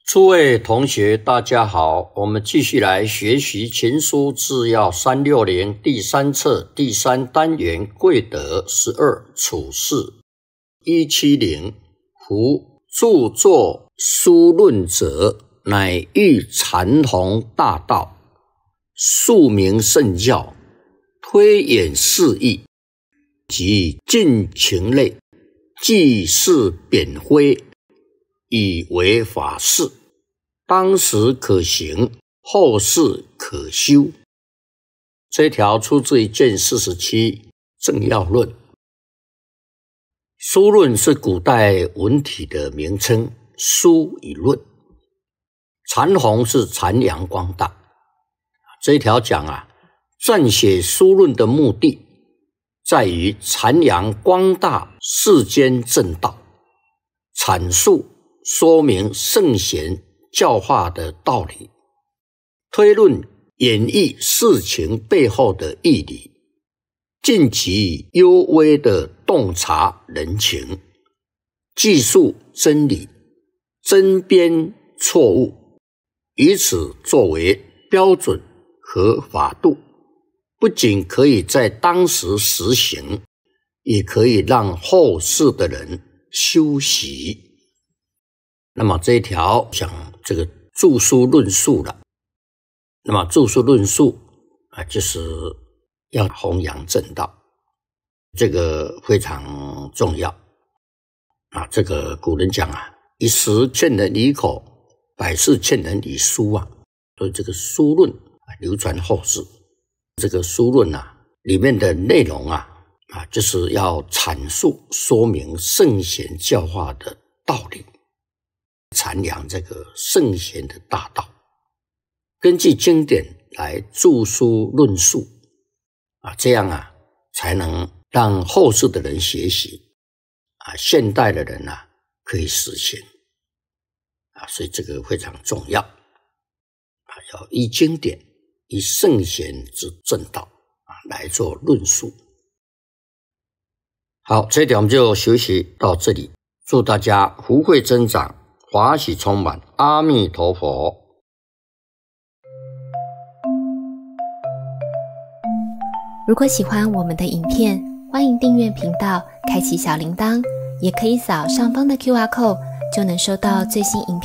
诸位同学大家好，我们继续来学习秦书治要360第3册第3单元贵德12处事。170夫著作书论者，乃欲阐弘大道，述明圣教，推演事义，及尽情类，济世贬徽，以为法事，当时可行，后世可修。这条出自于卷47正要论。书论是古代文体的名称，书与论。阐弘是阐扬光大。这一条讲撰写书论的目的在于阐扬光大世间正道，阐述说明圣贤教化的道理，推论演绎事情背后的义理，尽其幽微的洞察人情，记述真理，针砭错误，以此作为标准和法度，不仅可以在当时实行，也可以让后世的人修习。那么这一条讲这个著书论述了。那么著书论述就是要弘扬正道，这个非常重要这个古人讲一时劝人离口，百世劝人离书所以这个书论流传后世。这个书论里面的内容就是要阐述说明圣贤教化的道理，阐扬这个圣贤的大道，根据经典来著书论述这样才能让后世的人学习现代的人可以实行所以这个非常重要要依经典，以圣贤之正道来做论述。好，这一点我们就学习到这里，祝大家福慧增长，华喜充满，阿弥陀佛。 如果喜欢我们的影片，欢迎订阅频道，开启小铃铛，也可以扫上方的 QR code，就能收到最新影片